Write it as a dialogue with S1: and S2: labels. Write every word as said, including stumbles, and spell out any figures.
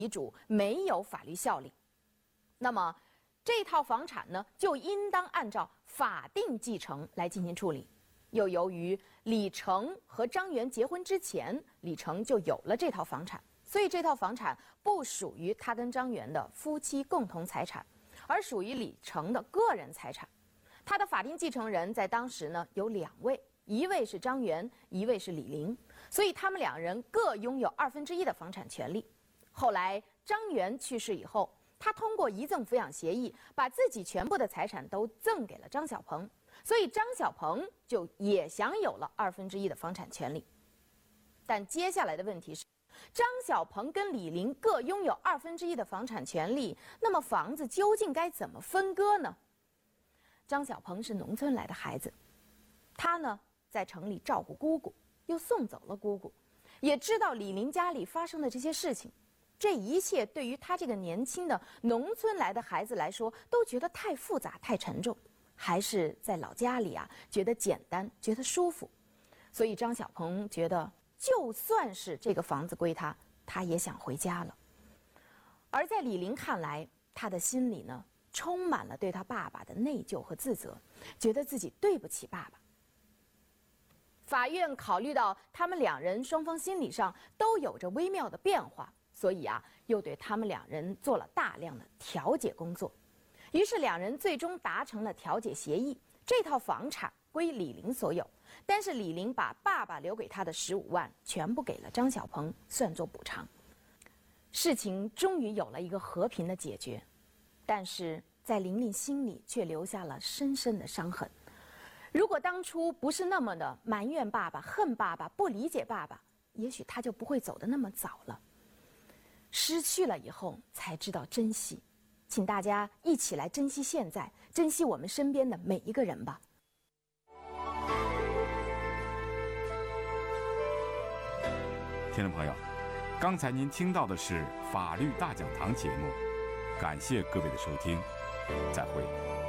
S1: 遗嘱没有法律效力，那么这套房产呢，就应当按照法定继承来进行处理。又由于李成和张元结婚之前，李成就有了这套房产，所以这套房产不属于他跟张元的夫妻共同财产，而属于李成的个人财产。他的法定继承人在当时呢有两位，一位是张元，一位是李陵，所以他们两人各拥有二分之一的房产权利。后来张元去世以后，他通过遗赠抚养协议，把自己全部的财产都赠给了张小鹏，所以张小鹏就也享有了二分之一的房产权利。但接下来的问题是，张小鹏跟李陵各拥有二分之一的房产权利，那么房子究竟该怎么分割呢？张小鹏是农村来的孩子，他呢在城里照顾姑姑，又送走了姑姑，也知道李陵家里发生的这些事情。这一切对于他这个年轻的农村来的孩子来说，都觉得太复杂、太沉重，还是在老家里啊，觉得简单，觉得舒服。所以张小鹏觉得，就算是这个房子归他，他也想回家了。而在李陵看来，他的心里呢，充满了对他爸爸的内疚和自责，觉得自己对不起爸爸。法院考虑到他们两人双方心理上都有着微妙的变化，所以啊，又对他们两人做了大量的调解工作。于是两人最终达成了调解协议，这套房产归李陵所有，但是李陵把爸爸留给他的十五万全部给了张小鹏，算作补偿。事情终于有了一个和平的解决，但是在玲玲心里却留下了深深的伤痕。如果当初不是那么的埋怨爸爸、恨爸爸、不理解爸爸，也许他就不会走得那么早了。失去了以后才知道珍惜，请大家一起来珍惜现在，珍惜我们身边的每一个人吧。
S2: 听众朋友，刚才您听到的是法律大讲堂节目，感谢各位的收听，再会。